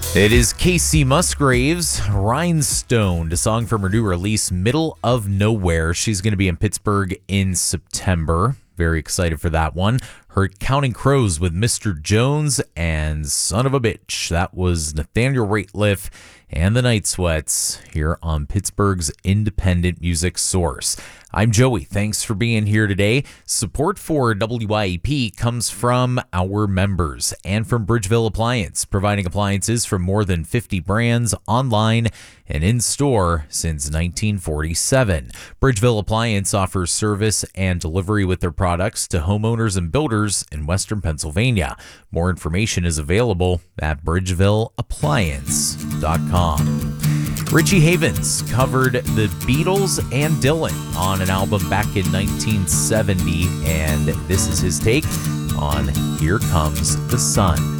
It is Casey Musgraves, Rhinestone, a song from her new release, Middle of Nowhere. She's going to be in Pittsburgh in September. Very excited for that one. Heard Counting Crows with Mr. Jones and Son of a Bitch. That was Nathaniel Rateliff and the Night Sweats here on Pittsburgh's independent music source. I'm Joey. Thanks for being here today. Support for WIEP comes from our members and from Bridgeville Appliance, providing appliances from more than 50 brands online and in store since 1947. Bridgeville Appliance offers service and delivery with their products to homeowners and builders in Western Pennsylvania. More information is available at bridgevilleappliance.com. Richie Havens covered the Beatles and Dylan on an album back in 1970, and this is his take on Here Comes the Sun.